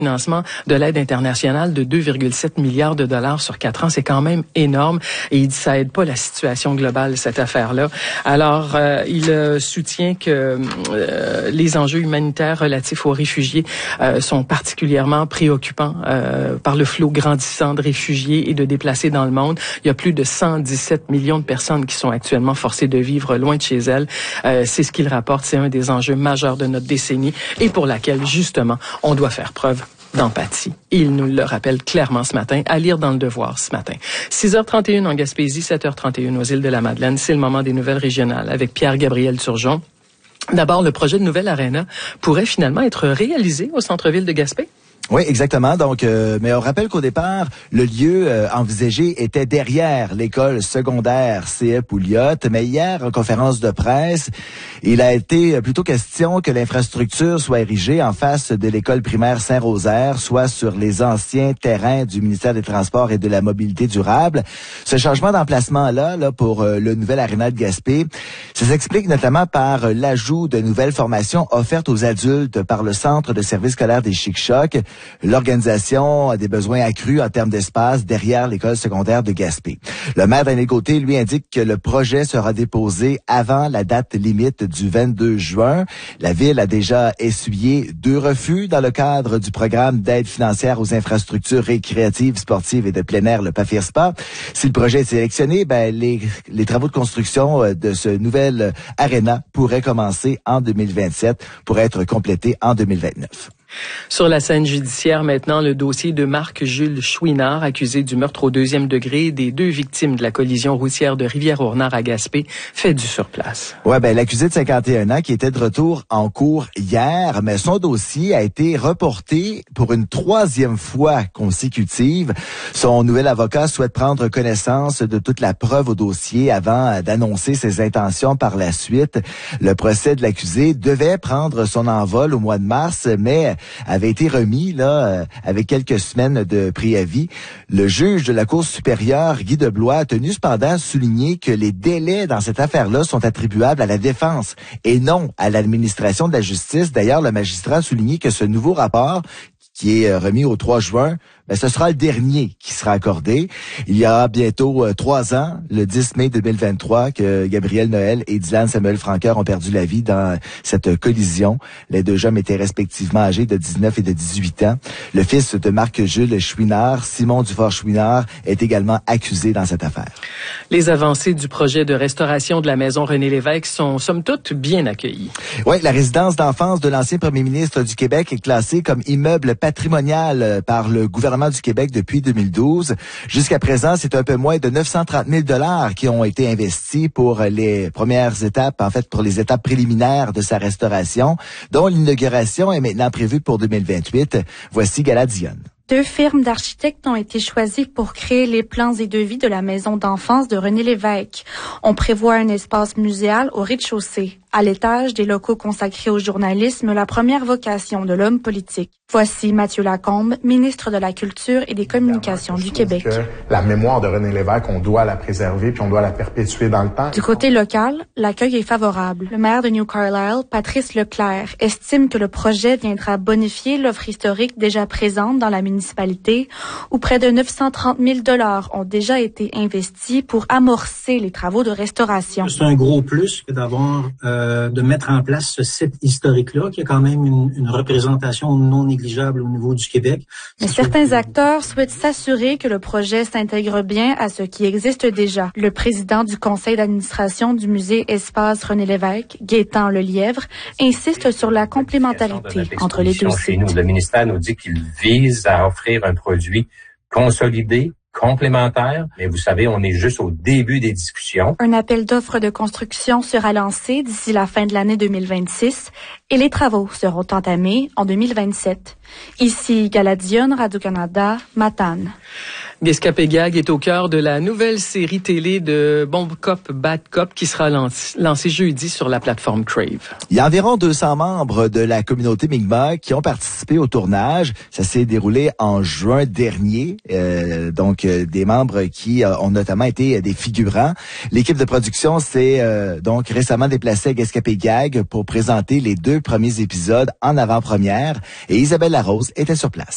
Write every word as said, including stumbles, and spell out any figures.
financement de l'aide internationale de deux virgule sept milliards de dollars sur quatre ans. C'est quand même énorme. Et il dit ça aide pas la situation globale, cette affaire-là. Alors, euh, il euh, soutient que euh, les enjeux humanitaires relatifs aux réfugiés euh, sont particulièrement préoccupants euh, par le flot grandissant de réfugiés et de déplacés dans le monde. Il y a plus de cent dix-sept millions de personnes qui sont actuellement forcées de vivre loin de chez elles. Euh, c'est ce qu'il rapporte. C'est un des enjeux majeurs de notre décennie et pour laquelle, justement, on doit faire preuve d'empathie. Il nous le rappelle clairement ce matin, à lire dans Le Devoir ce matin. six heures trente et une en Gaspésie, sept heures trente et une aux îles de la Madeleine. C'est le moment des nouvelles régionales avec Pierre-Gabriel Turgeon. D'abord, le projet de nouvelle aréna pourrait finalement être réalisé au centre-ville de Gaspé. Oui, exactement. Donc, euh, mais on rappelle qu'au départ, le lieu euh, envisagé était derrière l'école secondaire C E Pouliot. Mais hier, en conférence de presse, il a été plutôt question que l'infrastructure soit érigée en face de l'école primaire Saint-Rosaire, soit sur les anciens terrains du ministère des Transports et de la Mobilité durable. Ce changement d'emplacement-là, là, pour euh, le nouvel aréna de Gaspé, ça s'explique notamment par euh, l'ajout de nouvelles formations offertes aux adultes par le Centre de services scolaires des Chic-Chocs. L'organisation a des besoins accrus en termes d'espace derrière l'école secondaire de Gaspé. Le maire d'un côté, lui, indique que le projet sera déposé avant la date limite du vingt-deux juin. La ville a déjà essuyé deux refus dans le cadre du programme d'aide financière aux infrastructures récréatives, sportives et de plein air, le PAFIRSPA. Si le projet est sélectionné, ben, les, les travaux de construction de ce nouvel aréna pourraient commencer en deux mille vingt-sept pour être complétés en deux mille vingt-neuf. Sur la scène judiciaire, maintenant, le dossier de Marc-Jules Chouinard, accusé du meurtre au deuxième degré des deux victimes de la collision routière de Rivière-Ornard à Gaspé, fait du surplace. Ouais, ben, l'accusé de cinquante et un ans qui était de retour en cours hier, mais son dossier a été reporté pour une troisième fois consécutive. Son nouvel avocat souhaite prendre connaissance de toute la preuve au dossier avant d'annoncer ses intentions par la suite. Le procès de l'accusé devait prendre son envol au mois de mars, mais avait été remis là euh, avec quelques semaines de préavis. Le juge de la Cour supérieure, Guy Deblois, a tenu cependant à souligner que les délais dans cette affaire-là sont attribuables à la défense et non à l'administration de la justice. D'ailleurs, le magistrat a souligné que ce nouveau rapport, qui est remis au trois juin, ben, ce sera le dernier qui sera accordé. Il y a bientôt euh, trois ans, le dix mai deux mille vingt-trois, que Gabriel Noël et Dylan Samuel Franqueur ont perdu la vie dans cette collision. Les deux jeunes étaient respectivement âgés de dix-neuf et de dix-huit ans. Le fils de Marc-Jules Chouinard, Simon Dufort-Chouinard, est également accusé dans cette affaire. Les avancées du projet de restauration de la maison René-Lévesque sont, somme toute, bien accueillies. Oui, la résidence d'enfance de l'ancien premier ministre du Québec est classée comme immeuble patrimonial par le gouvernement du Québec depuis deux mille douze. Jusqu'à présent, c'est un peu moins de neuf cent trente mille dollars qui ont été investis pour les premières étapes, en fait, pour les étapes préliminaires de sa restauration, dont l'inauguration est maintenant prévue pour deux mille vingt-huit. Voici Gala Dionne. Deux firmes d'architectes ont été choisies pour créer les plans et devis de la maison d'enfance de René-Lévesque. On prévoit un espace muséal au rez-de-chaussée. À l'étage, des locaux consacrés au journalisme, la première vocation de l'homme politique. Voici Mathieu Lacombe, ministre de la Culture et des Communications du Québec. Que la mémoire de René-Lévesque, on doit la préserver puis on doit la perpétuer dans le temps. Du côté local, l'accueil est favorable. Le maire de New Carlisle, Patrice Leclerc, estime que le projet viendra bonifier l'offre historique déjà présente dans la municipalité, où près de neuf cent trente mille dollars ont déjà été investis pour amorcer les travaux de restauration. C'est un gros plus que d'avoir euh, de mettre en place ce site historique-là, qui a quand même une, une représentation non négligeable au niveau du Québec. Mais certains acteurs souhaitent s'assurer que le projet s'intègre bien à ce qui existe déjà. Le président du conseil d'administration du musée Espace René-Lévesque, Gaétan Lelièvre, insiste sur la complémentarité entre les deux sites. Chez nous, le ministère nous dit qu'il vise à offrir un produit consolidé, complémentaire, mais vous savez, on est juste au début des discussions. Un appel d'offres de construction sera lancé d'ici la fin de l'année deux mille vingt-six et les travaux seront entamés en deux mille vingt-sept. Ici, Gala Dionne, Radio-Canada, Matane. Gaspé-Gag est au cœur de la nouvelle série télé de Bon Cop, Bad Cop qui sera lancée, lancée jeudi sur la plateforme Crave. Il y a environ deux cents membres de la communauté Mi'kmaq qui ont participé au tournage. Ça s'est déroulé en juin dernier. Euh, donc, euh, des membres qui euh, ont notamment été euh, des figurants. L'équipe de production s'est euh, donc récemment déplacée à Gaspé-Gag pour présenter les deux premiers épisodes en avant-première. Et Isabelle Larose était sur place.